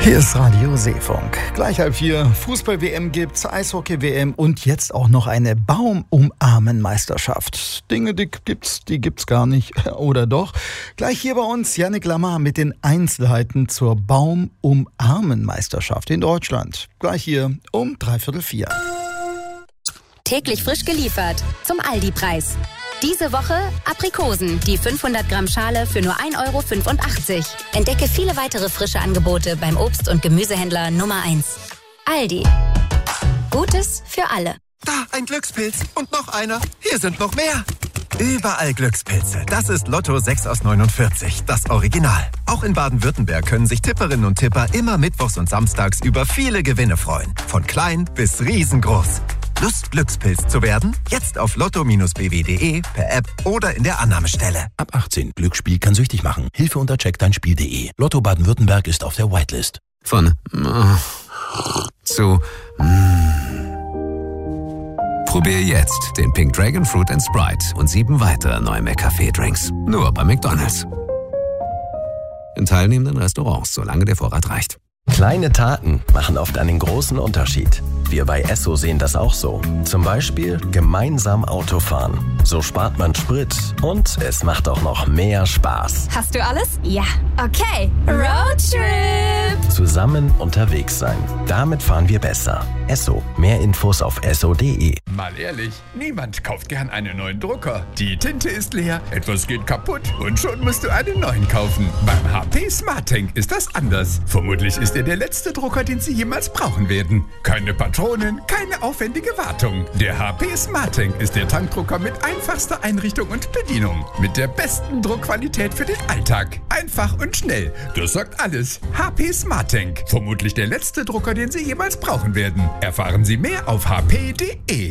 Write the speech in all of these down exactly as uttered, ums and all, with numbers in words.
Hier ist Radio Seefunk. Gleich halb vier. Fußball-W M gibt's, Eishockey-W M und jetzt auch noch eine Baum-umarmen-Meisterschaft. Dinge, die gibt's, die gibt's gar nicht. Oder doch? Gleich hier bei uns Yannick Lamar mit den Einzelheiten zur Baum-umarmen-Meisterschaft in Deutschland. Gleich hier um dreiviertel vier. Täglich frisch geliefert zum Aldi-Preis. Diese Woche Aprikosen, die fünfhundert Gramm Schale für nur ein Euro fünfundachtzig. Entdecke viele weitere frische Angebote beim Obst- und Gemüsehändler Nummer eins. Aldi. Gutes für alle. Da, ein Glückspilz. Und noch einer. Hier sind noch mehr. Überall Glückspilze. Das ist Lotto sechs aus neunundvierzig, das Original. Auch in Baden-Württemberg können sich Tipperinnen und Tipper immer mittwochs und samstags über viele Gewinne freuen. Von klein bis riesengroß. Lust, Glückspilz zu werden? Jetzt auf lotto b w punkt d e, per App oder in der Annahmestelle. Ab achtzehn. Glücksspiel kann süchtig machen. Hilfe unter check dein spiel punkt de. Lotto Baden-Württemberg ist auf der Whitelist. Von äh, zu mm. Probier jetzt den Pink Dragon Fruit and Sprite und sieben weitere neue McCafé-Drinks. Nur bei McDonald's. In teilnehmenden Restaurants, solange der Vorrat reicht. Kleine Taten machen oft einen großen Unterschied. Wir bei Esso sehen das auch so. Zum Beispiel gemeinsam Auto fahren. So spart man Sprit und es macht auch noch mehr Spaß. Hast du alles? Ja. Okay. Roadtrip. Zusammen unterwegs sein. Damit fahren wir besser. Esso. Mehr Infos auf esso punkt de. Mal ehrlich, niemand kauft gern einen neuen Drucker. Die Tinte ist leer, etwas geht kaputt und schon musst du einen neuen kaufen. Beim H P SmartTank ist das anders. Vermutlich ist er der letzte Drucker, den Sie jemals brauchen werden. Keine Patronen, keine aufwendige Wartung. Der H P SmartTank ist der Tankdrucker mit einfachster Einrichtung und Bedienung. Mit der besten Druckqualität für den Alltag. Einfach und schnell. Das sagt alles. H P SmartTank. Vermutlich der letzte Drucker, den Sie jemals brauchen werden. Erfahren Sie mehr auf h p punkt de.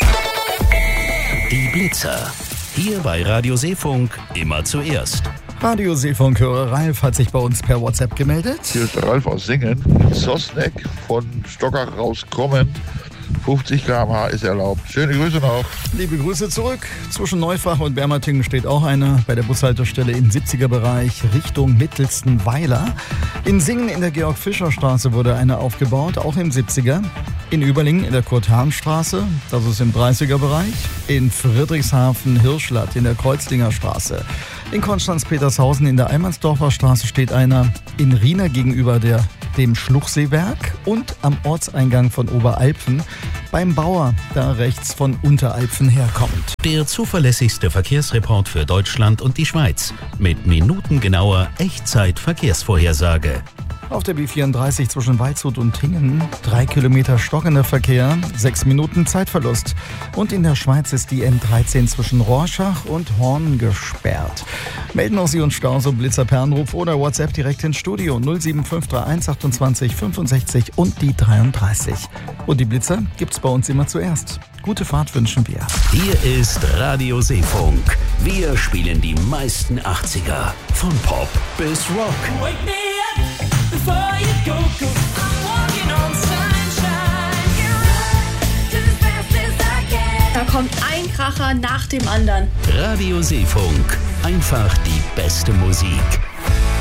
Die Blitzer. Hier bei Radio Seefunk immer zuerst. Radio Seefunk-Hörer Ralf hat sich bei uns per WhatsApp gemeldet. Hier ist Ralf aus Singen. Sosneck von Stockach rauskommen. fünfzig Kilometer pro Stunde ist erlaubt. Schöne Grüße noch. Liebe Grüße zurück. Zwischen Neufach und Bermatingen steht auch einer bei der Bushaltestelle im siebziger Bereich Richtung Mittelstenweiler. In Singen in der Georg-Fischer-Straße wurde eine aufgebaut, auch im siebziger. In Überlingen in der Kurt-Hahn-Straße, das ist im dreißiger Bereich. In Friedrichshafen-Hirschlatt in der Kreuzlinger Straße. In Konstanz-Petershausen in der Eimansdorfer Straße steht einer. In Riener gegenüber der, dem Schluchseewerk und am Ortseingang von Oberalpfen beim Bauer, da rechts von Unteralpfen herkommt. Der zuverlässigste Verkehrsreport für Deutschland und die Schweiz. Mit minutengenauer Echtzeit-Verkehrsvorhersage. Auf der B vierunddreißig zwischen Waldshut und Tingen drei Kilometer stockender Verkehr, sechs Minuten Zeitverlust. Und in der Schweiz ist die M dreizehn zwischen Rorschach und Horn gesperrt. Melden auch Sie uns Stau, so Blitzer per Anruf oder WhatsApp direkt ins Studio null sieben fünf drei eins achtundzwanzig fünfundsechzig und die dreiunddreißig. Und die Blitzer gibt's bei uns immer zuerst. Gute Fahrt wünschen wir. Hier ist Radio Seefunk. Wir spielen die meisten achtziger. Von Pop bis Rock. Wake me up before you go, go. I'm walking on sunshine. Get right to as fast as I can. Da kommt ein Kracher nach dem anderen. Radio Seefunk. Einfach die beste Musik.